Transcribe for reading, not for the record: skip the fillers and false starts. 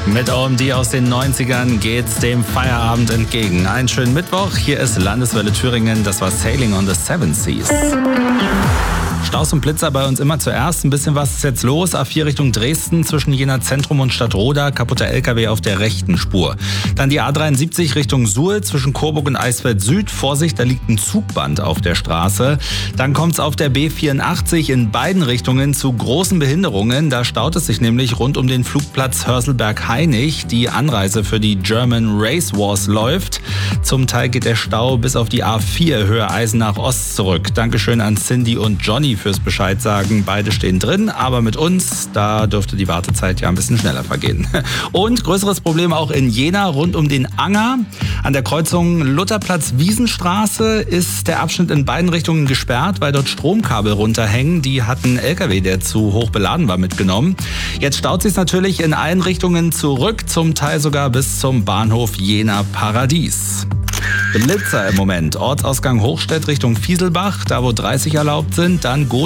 Mit OMD aus den 90ern geht's dem Feierabend entgegen. Einen schönen Mittwoch. Hier ist Landeswelle Thüringen. Das war Sailing on the Seven Seas. Staus und Blitzer bei uns immer zuerst. Ein bisschen was ist jetzt los. A4 Richtung Dresden zwischen Jena Zentrum und Stadtroda. Kaputter LKW auf der rechten Spur. Dann die A73 Richtung Suhl zwischen Coburg und Eisfeld Süd. Vorsicht, da liegt ein Zugband auf der Straße. Dann kommt es auf der B84 in beiden Richtungen zu großen Behinderungen. Da staut es sich nämlich rund um den Flugplatz Hörselberg-Hainich. Die Anreise für die German Race Wars läuft. Zum Teil geht der Stau bis auf die A4 Höhe Eisenach Ost zurück. Dankeschön an Cindy und Johnny fürs Bescheid sagen. Beide stehen drin, aber mit uns, da dürfte die Wartezeit ja ein bisschen schneller vergehen. Und größeres Problem auch in Jena rund um den Anger. An der Kreuzung Lutherplatz-Wiesenstraße ist der Abschnitt in beiden Richtungen gesperrt, weil dort Stromkabel runterhängen. Die hat ein LKW, der zu hoch beladen war, mitgenommen. Jetzt staut sich natürlich in allen Richtungen zurück, zum Teil sogar bis zum Bahnhof Jena Paradies. Blitzer im Moment. Ortsausgang Hochstedt Richtung Fieselbach, da wo 30 erlaubt sind. Dann